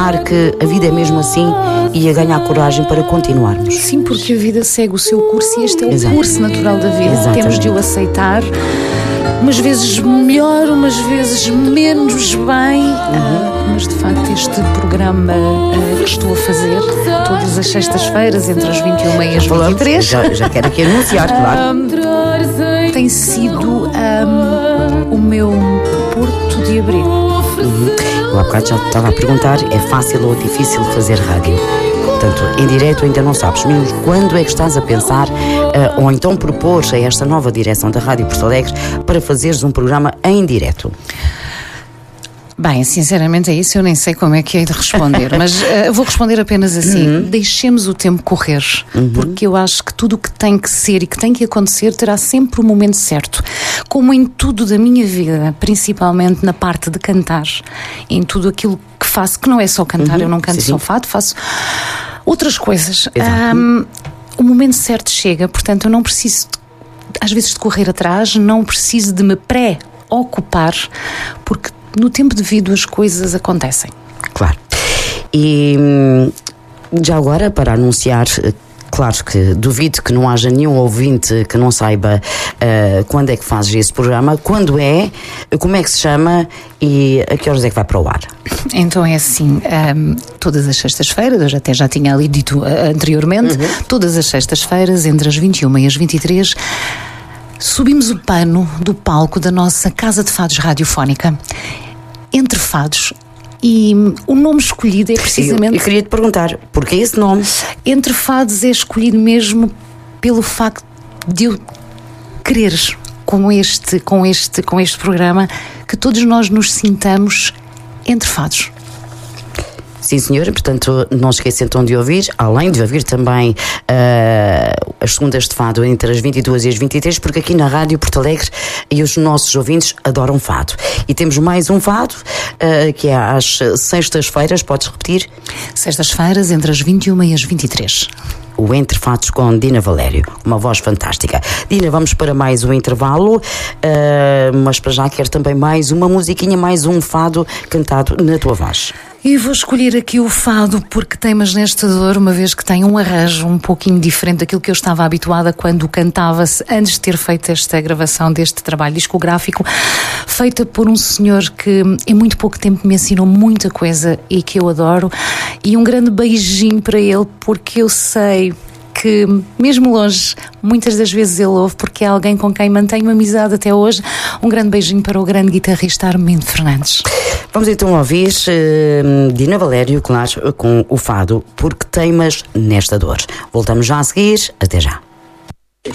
acreditar que a vida é mesmo assim e a ganhar coragem para continuarmos. Sim, porque a vida segue o seu curso e este é o curso natural da vida. Exatamente. Temos de o aceitar, umas vezes melhor, umas vezes menos bem, mas de facto este programa que estou a fazer todas as sextas-feiras entre as 21 e as 23 já quero aqui anunciar, claro. Tem sido o meu porto de abrigo. Eu há bocado já estava a perguntar, é fácil ou difícil fazer rádio? Portanto, em direto ainda não sabes mesmo quando é que estás a pensar ou então propor a esta nova direção da Rádio Porto Alegre para fazeres um programa em direto. Bem, sinceramente é isso, eu nem sei como é que hei de responder, mas vou responder apenas assim, deixemos o tempo correr, porque eu acho que tudo o que tem que ser e que tem que acontecer terá sempre o momento certo, como em tudo da minha vida, principalmente na parte de cantar, em tudo aquilo que faço, que não é só cantar, eu não canto só fado, faço outras coisas. O momento certo chega, portanto eu não preciso às vezes de correr atrás, não preciso de me pré-ocupar, porque no tempo devido as coisas acontecem. Claro. E já agora, para anunciar, claro que duvido que não haja nenhum ouvinte que não saiba quando é que fazes esse programa, quando é, como é que se chama e a que horas é que vai para o ar? Então é assim, todas as sextas-feiras, eu até já tinha ali dito anteriormente, todas as sextas-feiras, entre as 21 e as 23, subimos o pano do palco da nossa Casa de Fados Radiofónica, Entre Fados, e o nome escolhido é precisamente... Eu queria te perguntar, porquê esse nome? Entre Fados é escolhido mesmo pelo facto de eu querer, com este programa, que todos nós nos sintamos entre fados. Sim, senhora, portanto, não se esqueça então de ouvir, além de ouvir também as segundas de fado entre as 22 e as 23, porque aqui na Rádio Porto Alegre e os nossos ouvintes adoram fado. E temos mais um fado, que é às sextas-feiras, podes repetir? Sextas-feiras entre as 21 e as 23. O Entre Fados com Dina Valério, uma voz fantástica. Dina, vamos para mais um intervalo, mas para já quero também mais uma musiquinha, mais um fado cantado na tua voz. E vou escolher aqui o fado porque Teimas Nesta Dor, uma vez que tem um arranjo um pouquinho diferente daquilo que eu estava habituada quando cantava-se antes de ter feito esta gravação deste trabalho discográfico, feita por um senhor que em muito pouco tempo me ensinou muita coisa e que eu adoro, e um grande beijinho para ele, porque eu sei que mesmo longe, muitas das vezes ele ouve, porque é alguém com quem mantenho uma amizade até hoje. Um grande beijinho para o grande guitarrista Armindo Fernandes. Vamos então ouvir Dina Valério, claro, com o fado Porque Teimas Nesta Dor. Voltamos já a seguir, até já.